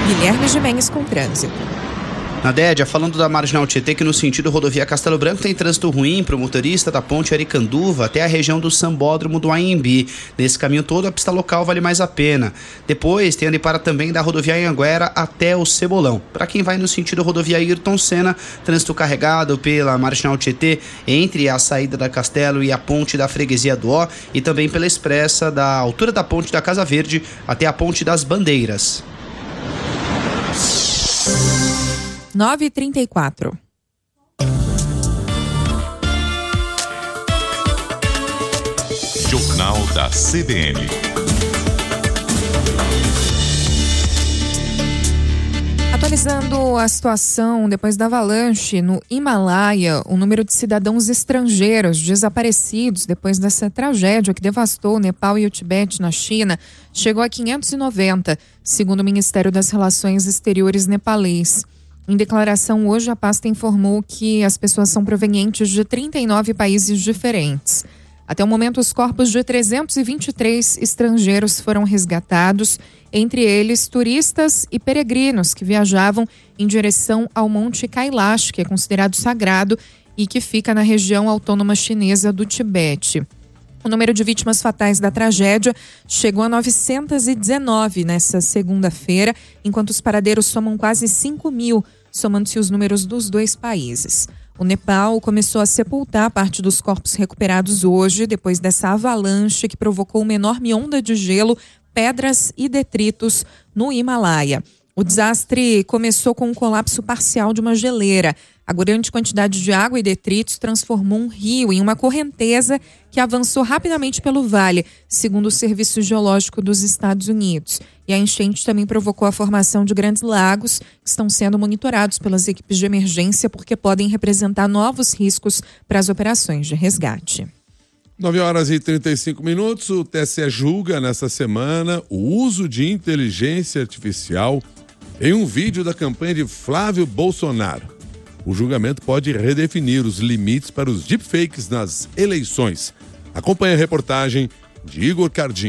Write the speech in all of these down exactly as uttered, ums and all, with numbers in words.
Guilherme Gimenez com trânsito. Nadédia, falando da Marginal Tietê, que no sentido rodovia Castelo Branco tem trânsito ruim para o motorista da ponte Aricanduva até a região do Sambódromo do Anhembi. Nesse caminho todo, a pista local vale mais a pena. Depois tem ali para também da rodovia Anhanguera até o Cebolão. Para quem vai no sentido rodovia Ayrton Senna, trânsito carregado pela Marginal Tietê entre a saída da Castelo e a ponte da Freguesia do Ó, e também pela expressa da altura da ponte da Casa Verde até a ponte das Bandeiras. nove e trinta e quatro. Jornal da C B N. Atualizando a situação depois da avalanche no Himalaia, o número de cidadãos estrangeiros desaparecidos depois dessa tragédia que devastou o Nepal e o Tibete na China chegou a quinhentos e noventa, segundo o Ministério das Relações Exteriores nepalês. Em declaração hoje, a pasta informou que as pessoas são provenientes de trinta e nove países diferentes. Até o momento, os corpos de trezentos e vinte e três estrangeiros foram resgatados, entre eles turistas e peregrinos que viajavam em direção ao Monte Kailash, que é considerado sagrado e que fica na região autônoma chinesa do Tibete. O número de vítimas fatais da tragédia chegou a novecentos e dezenove nesta segunda-feira, enquanto os paradeiros somam quase cinco mil, somando-se os números dos dois países. O Nepal começou a sepultar parte dos corpos recuperados hoje, depois dessa avalanche que provocou uma enorme onda de gelo, pedras e detritos no Himalaia. O desastre começou com um colapso parcial de uma geleira. A grande quantidade de água e detritos transformou um rio em uma correnteza que avançou rapidamente pelo vale, segundo o Serviço Geológico dos Estados Unidos. E a enchente também provocou a formação de grandes lagos que estão sendo monitorados pelas equipes de emergência porque podem representar novos riscos para as operações de resgate. nove horas e trinta e cinco minutos, o T S E julga nesta semana o uso de inteligência artificial em um vídeo da campanha de Flávio Bolsonaro. O julgamento pode redefinir os limites para os deepfakes nas eleições. Acompanhe a reportagem de Igor Cardim.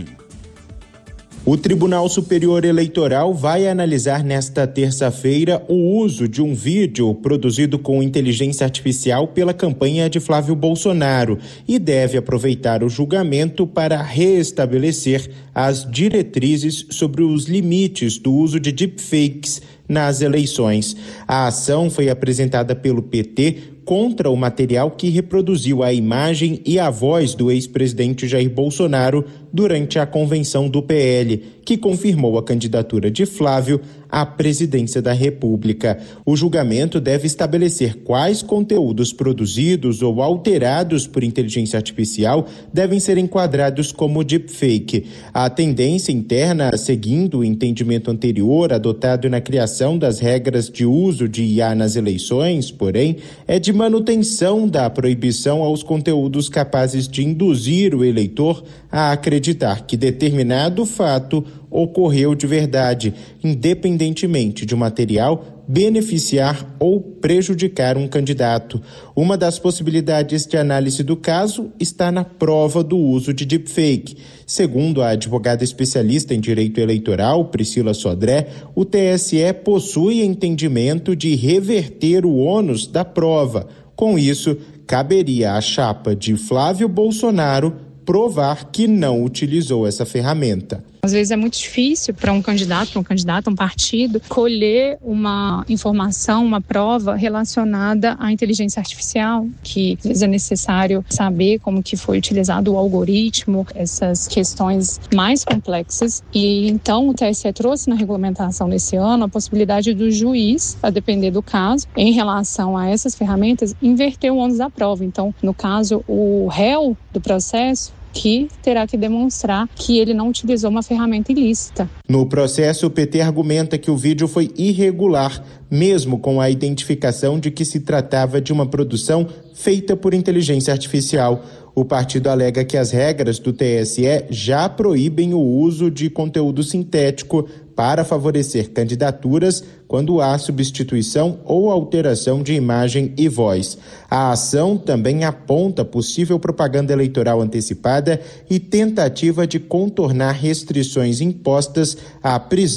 O Tribunal Superior Eleitoral vai analisar nesta terça-feira o uso de um vídeo produzido com inteligência artificial pela campanha de Flávio Bolsonaro e deve aproveitar o julgamento para reestabelecer as diretrizes sobre os limites do uso de deepfakes nas eleições. A ação foi apresentada pelo P T contra o material que reproduziu a imagem e a voz do ex-presidente Jair Bolsonaro durante a convenção do P L, que confirmou a candidatura de Flávio à presidência da República. O julgamento deve estabelecer quais conteúdos produzidos ou alterados por inteligência artificial devem ser enquadrados como deepfake. A tendência interna, seguindo o entendimento anterior adotado na criação das regras de uso de I A nas eleições, porém, é de manutenção da proibição aos conteúdos capazes de induzir o eleitor a acreditar que determinado fato ocorreu de verdade, independentemente de o material beneficiar ou prejudicar um candidato. Uma das possibilidades de análise do caso está na prova do uso de deepfake. Segundo a advogada especialista em direito eleitoral, Priscila Sodré, o T S E possui entendimento de reverter o ônus da prova. Com isso, caberia à chapa de Flávio Bolsonaro provar que não utilizou essa ferramenta. Às vezes é muito difícil para um candidato, para um candidato, um partido, colher uma informação, uma prova relacionada à inteligência artificial, que às vezes é necessário saber como que foi utilizado o algoritmo, essas questões mais complexas. E então o T S E trouxe na regulamentação desse ano a possibilidade do juiz, a depender do caso, em relação a essas ferramentas, inverter o ônus da prova. Então, no caso, o réu do processo que terá que demonstrar que ele não utilizou uma ferramenta ilícita. No processo, o P T argumenta que o vídeo foi irregular, mesmo com a identificação de que se tratava de uma produção feita por inteligência artificial. O partido alega que as regras do T S E já proíbem o uso de conteúdo sintético para favorecer candidaturas quando há substituição ou alteração de imagem e voz. A ação também aponta possível propaganda eleitoral antecipada e tentativa de contornar restrições impostas à prisão